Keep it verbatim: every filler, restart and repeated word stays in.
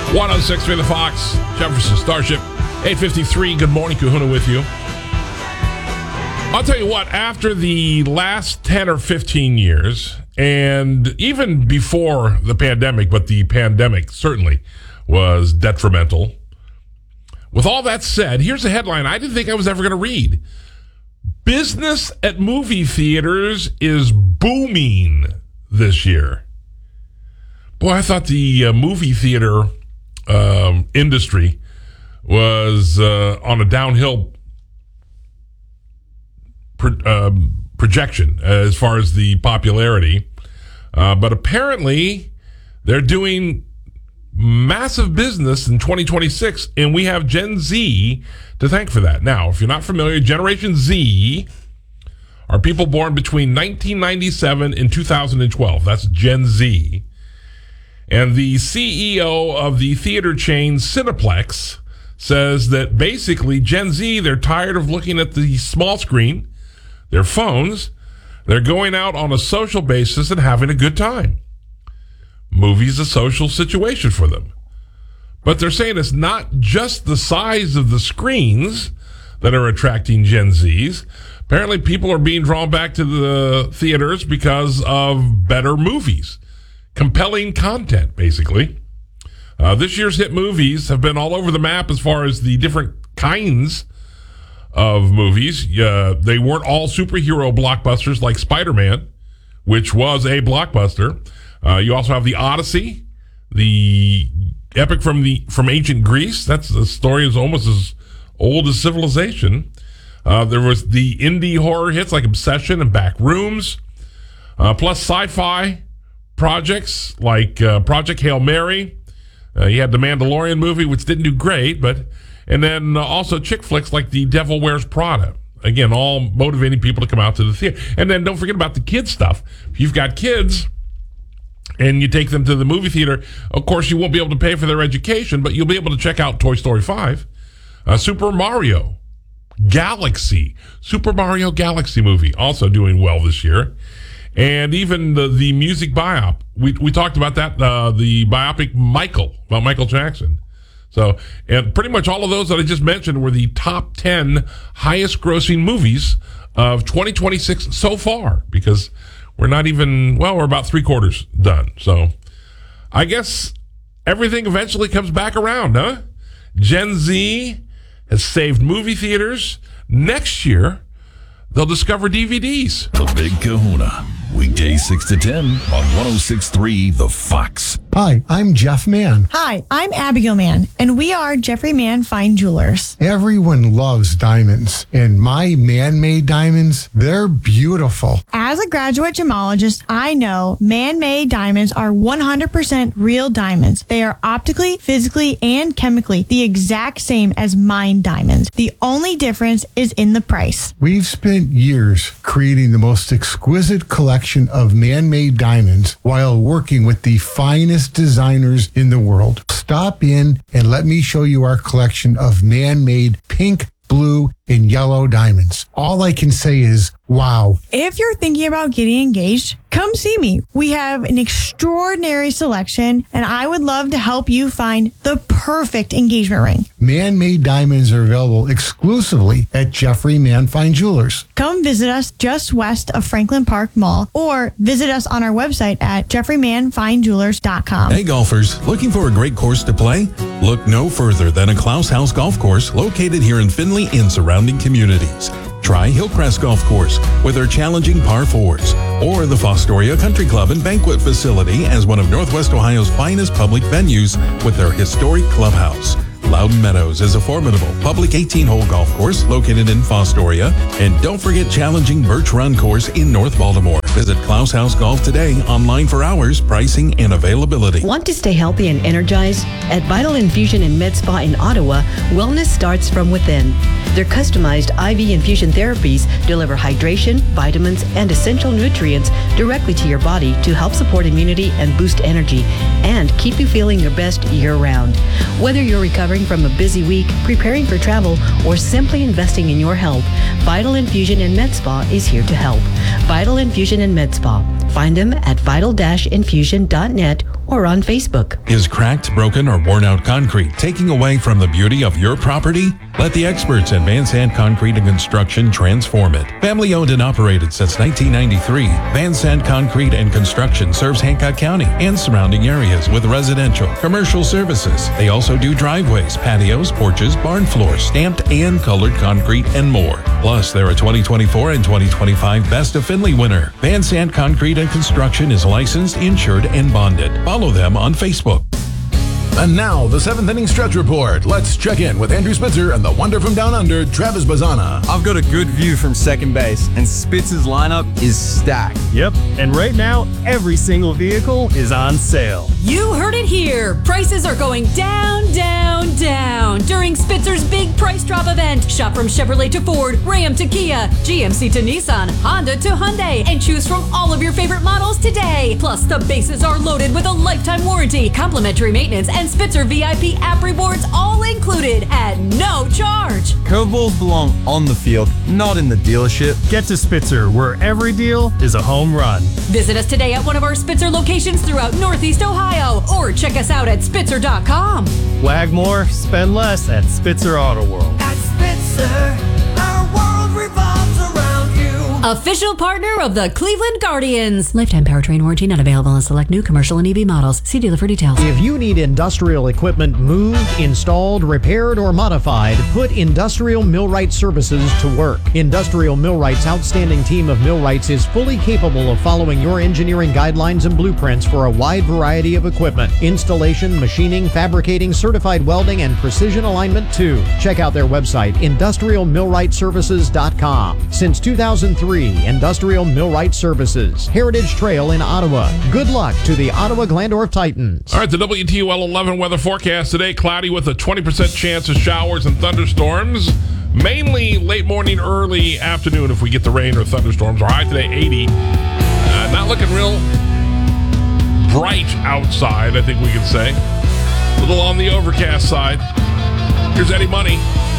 one oh six three The Fox, Jefferson Starship, eight fifty-three. Good morning, Kahuna with you. I'll tell you what, after the last ten or fifteen years, and even before the pandemic, but the pandemic certainly was detrimental. With all that said, here's a headline I didn't think I was ever going to read. Business at movie theaters is booming this year. Boy, I thought the uh, movie theater um, industry was uh, on a downhill pro- um, projection as far as the popularity. Uh, but apparently, they're doing massive business in twenty twenty-six, and we have Gen Z to thank for that. Now, if you're not familiar, Generation Z are people born between nineteen ninety-seven and two thousand twelve. That's Gen Z. And the C E O of the theater chain Cineplex says that basically Gen Z, they're tired of looking at the small screen, their phones. They're going out on a social basis and having a good time. Movie's a social situation for them. But they're saying it's not just the size of the screens that are attracting Gen Zs. Apparently people are being drawn back to the theaters because of better movies. Compelling content, basically. Uh, this year's hit movies have been all over the map as far as the different kinds of movies. Uh, they weren't all superhero blockbusters like Spider-Man, which was a blockbuster. Uh, you also have the Odyssey, the epic from the from ancient Greece. That's the story is almost as old as civilization. Uh, there was the indie horror hits like Obsession and Back Rooms, uh, plus sci-fi projects like uh, Project Hail Mary. Uh, you had the Mandalorian movie, which didn't do great, but and then uh, also chick flicks like The Devil Wears Prada. Again, all motivating people to come out to the theater. And then don't forget about the kids stuff. If you've got kids and you take them to the movie theater, of course you won't be able to pay for their education, but you'll be able to check out Toy Story five, uh, Super Mario Galaxy, Super Mario Galaxy movie, also doing well this year. And even the, the music biop. We we talked about that, uh, the biopic Michael, about Michael Jackson. So, and pretty much all of those that I just mentioned were the top ten highest grossing movies of twenty twenty-six so far, because we're not even, well, we're about three quarters done. So, I guess everything eventually comes back around, huh? Gen Z has saved movie theaters. Next year, they'll discover D V Ds. The Big Kahuna, weekdays six to ten on one oh six point three The Fox. Hi, I'm Jeff Mann. Hi, I'm Abigail Mann, and we are Jeffrey Mann Fine Jewelers. Everyone loves diamonds, and my man-made diamonds, they're beautiful. As a graduate gemologist, I know man-made diamonds are one hundred percent real diamonds. They are optically, physically, and chemically the exact same as mined diamonds. The only difference is in the price. We've spent years creating the most exquisite collection of man-made diamonds while working with the finest designers in the world. Stop in and let me show you our collection of man-made pink, blue, and yellow diamonds. All I can say is, wow. If you're thinking about getting engaged, come see me. We have an extraordinary selection, and I would love to help you find the perfect engagement ring. Man-made diamonds are available exclusively at Jeffrey Mann Fine Jewelers. Come visit us just west of Franklin Park Mall, or visit us on our website at jeffrey mann fine jewelers dot com. Hey golfers, looking for a great course to play? Look no further than a Klaus House Golf Course located here in Findlay and surrounding communities. Try Hillcrest Golf Course with their challenging par fours, or the Fostoria Country Club and Banquet Facility as one of Northwest Ohio's finest public venues with their historic clubhouse. Loudon Meadows is a formidable public eighteen-hole golf course located in Fostoria. And don't forget challenging Birch Run Course in North Baltimore. Visit Klaus House Golf today, online for hours, pricing, and availability. Want to stay healthy and energized? At Vital Infusion and Med Spa in Ottawa, wellness starts from within. Their customized I V infusion therapies deliver hydration, vitamins, and essential nutrients directly to your body to help support immunity and boost energy and keep you feeling your best year-round. Whether you're recovering from a busy week, preparing for travel, or simply investing in your health, Vital Infusion and Med Spa is here to help. Vital Infusion and Med Spa. Find them at vital dash infusion dot net or on Facebook. Is cracked, broken, or worn out concrete taking away from the beauty of your property? Let the experts at Van Sant Concrete and Construction transform it. Family owned and operated since nineteen ninety-three, Van Sant Concrete and Construction serves Hancock County and surrounding areas with residential, commercial services. They also do driveways, patios, porches, barn floors, stamped and colored concrete, and more. Plus, they're a twenty twenty-four and twenty twenty-five Best of Findlay winner. Van Sant Concrete and Construction is licensed, insured, and bonded. Follow them on Facebook. And now, the seventh inning stretch report. Let's check in with Andrew Spitzer and the wonder from down under, Travis Bazana. I've got a good view from second base, and Spitzer's lineup is stacked. Yep, and right now, every single vehicle is on sale. You heard it here. Prices are going down, down, down during Spitzer's big price drop event. Shop from Chevrolet to Ford, Ram to Kia, G M C to Nissan, Honda to Hyundai, and choose from all of your favorite models today. Plus, the bases are loaded with a lifetime warranty, complimentary maintenance, and Spitzer V I P app rewards all included at no charge. Curveballs belong on the field, not in the dealership. Get to Spitzer, where every deal is a home run. Visit us today at one of our Spitzer locations throughout Northeast Ohio, or check us out at spitzer dot com. Wag more, spend less at Spitzer Auto World. At Spitzer, our world revolves around you. Official partner of the Cleveland Guardians. Lifetime powertrain warranty not available on select new commercial and E V models. See dealer for details. If you need industrial equipment moved, installed, repaired, or modified, put Industrial Millwright Services to work. Industrial Millwright's outstanding team of millwrights is fully capable of following your engineering guidelines and blueprints for a wide variety of equipment. Installation, machining, fabricating, certified welding, and precision alignment too. Check out their website, industrial millwright services dot com. Since two thousand three, Industrial Millwright Services, Heritage Trail in Ottawa. Good luck to the Ottawa Glandorf Titans. All right, the W T O L eleven weather forecast today, cloudy with a twenty percent chance of showers and thunderstorms. Mainly late morning, early afternoon if we get the rain or thunderstorms. Our high today, eighty. Uh, not looking real bright outside, I think we can say. A little on the overcast side. Here's Eddie Money.